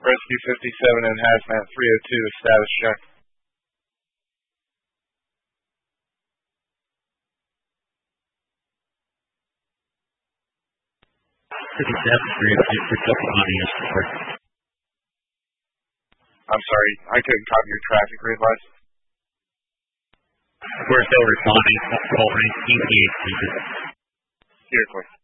Rescue 57 and Hazmat 302, status check. I'm sorry, I couldn't copy your traffic red lights. We're still responding. Call range ETA. Here, quick.